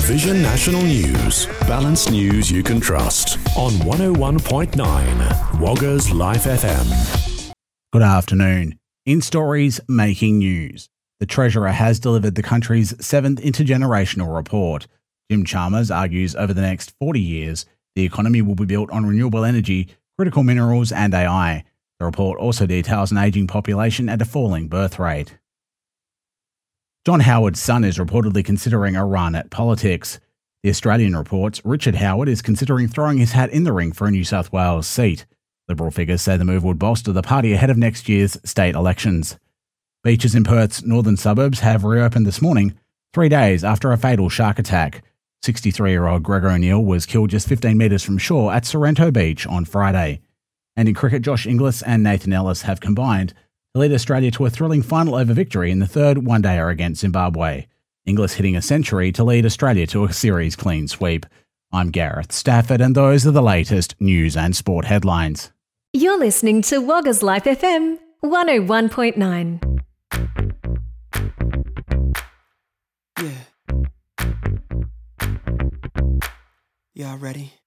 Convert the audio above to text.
Vision National News. Balanced news you can trust. On 101.9 Woggers Life FM. Good afternoon. In stories making news, the Treasurer has delivered the country's 7th intergenerational report. Jim Chalmers argues over the next 40 years, the economy will be built on renewable energy, critical minerals and AI. The report also details an ageing population and a falling birth rate. John Howard's son is reportedly considering a run at politics. The Australian reports Richard Howard is considering throwing his hat in the ring for a New South Wales seat. Liberal figures say the move would bolster the party ahead of next year's state elections. Beaches in Perth's northern suburbs have reopened this morning, 3 days after a fatal shark attack. 63-year-old Gregor O'Neill was killed just 15 metres from shore at Sorrento Beach on Friday. And in cricket, Josh Inglis and Nathan Ellis have combined to lead Australia to a thrilling final over victory in the third one-dayer against Zimbabwe. Inglis hitting a century to lead Australia to a series clean sweep. I'm Gareth Stafford, and those are the latest news and sport headlines. You're listening to Woggers Life FM 101.9. Yeah. Y'all ready?